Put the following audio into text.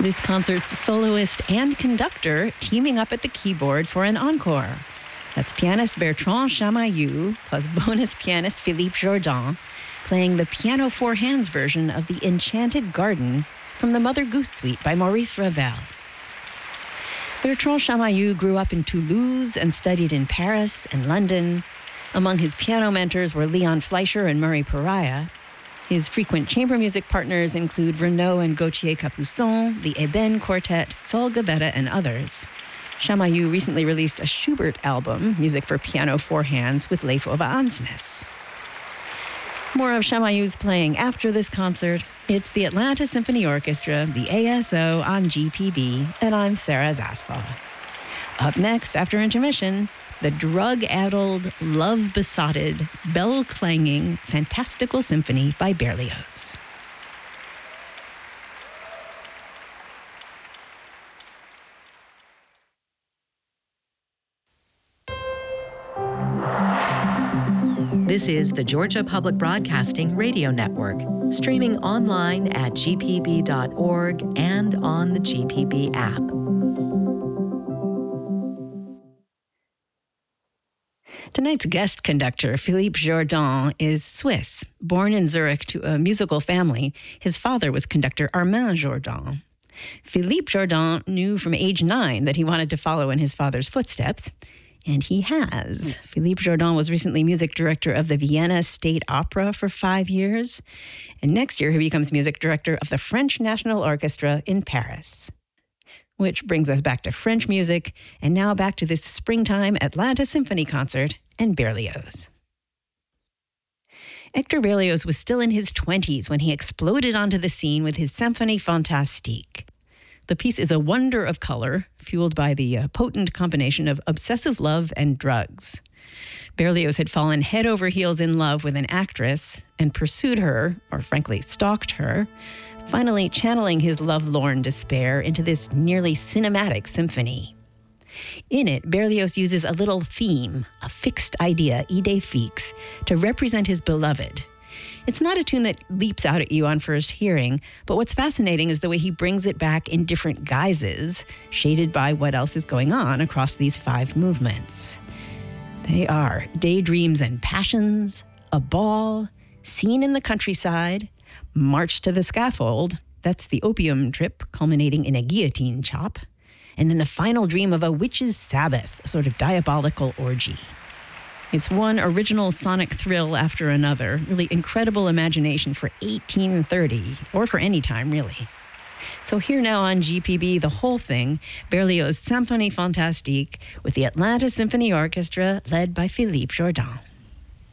This concert's soloist and conductor teaming up at the keyboard for an encore. That's pianist Bertrand Chamayou plus bonus pianist Philippe Jourdan playing the piano four hands version of The Enchanted Garden from the Mother Goose Suite by Maurice Ravel. Bertrand Chamayou grew up in Toulouse and studied in Paris and London. Among his piano mentors were Leon Fleischer and Murray Pariah. His frequent chamber music partners include Renaud and Gauthier Capuçon, the Eben Quartet, Saul Gabetta, and others. Chamayou recently released a Schubert album, music for piano four hands, with Leif Ove Ansnes. More of Chamayou's playing after this concert. It's the Atlanta Symphony Orchestra, the ASO on GPB, and I'm Sarah Zaslav. Up next, after intermission, the drug-addled, love-besotted, bell-clanging, fantastical symphony by Berlioz. This is the Georgia Public Broadcasting Radio Network, streaming online at gpb.org and on the GPB app. Tonight's guest conductor, Philippe Jourdan, is Swiss. Born in Zurich to a musical family, his father was conductor Armand Jourdan. Philippe Jourdan knew from age 9 that he wanted to follow in his father's footsteps, and he has. Philippe Jourdan was recently music director of the Vienna State Opera for 5 years, and next year he becomes music director of the French National Orchestra in Paris. Which brings us back to French music, and now back to this springtime Atlanta Symphony concert and Berlioz. Hector Berlioz was still in his 20s when he exploded onto the scene with his Symphonie Fantastique. The piece is a wonder of color, fueled by the potent combination of obsessive love and drugs. Berlioz had fallen head over heels in love with an actress and pursued her, or frankly stalked her, finally channeling his lovelorn despair into this nearly cinematic symphony. In it, Berlioz uses a little theme, a fixed idea, idée fixe, to represent his beloved. It's not a tune that leaps out at you on first hearing, but what's fascinating is the way he brings it back in different guises, shaded by what else is going on across these 5 movements. They are daydreams and passions, a ball, scene in the countryside, march to the scaffold, that's the opium trip culminating in a guillotine chop, and then the final dream of a witch's sabbath, a sort of diabolical orgy. It's one original sonic thrill after another, really incredible imagination for 1830, or for any time, really. So here now on GPB, the whole thing, Berlioz' Symphonie Fantastique with the Atlanta Symphony Orchestra led by Philippe Jourdan.